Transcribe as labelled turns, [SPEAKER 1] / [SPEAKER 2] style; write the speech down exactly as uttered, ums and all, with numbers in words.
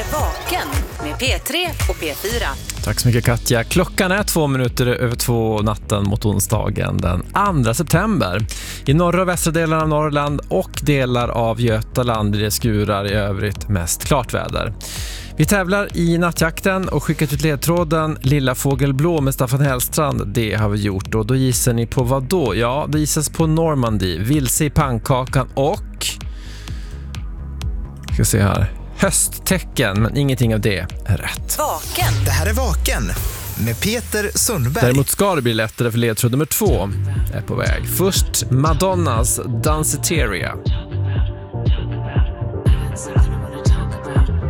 [SPEAKER 1] är Vaken med P tre och P fyra.
[SPEAKER 2] Tack så mycket Katja. Klockan är två minuter över två natten mot onsdagen den andra september. I norra och västra delen av Norrland och delar av Götaland blir det skurar, i övrigt mest klart väder. Vi tävlar i nattjakten och skickat ut ledtråden Lilla fågelblå med Staffan Hellstrand. Det har vi gjort, och då gissar ni på vad då? Ja, det gissas på Normandy, Vilse i pannkakan och... Ska se här. Hösttecken, men ingenting av det är rätt.
[SPEAKER 1] Vaken.
[SPEAKER 3] Det här är Vaken med Peter Sundberg.
[SPEAKER 2] Däremot ska det bli lättare, för ledtråd nummer två är på väg. Först Madonnas Danceteria.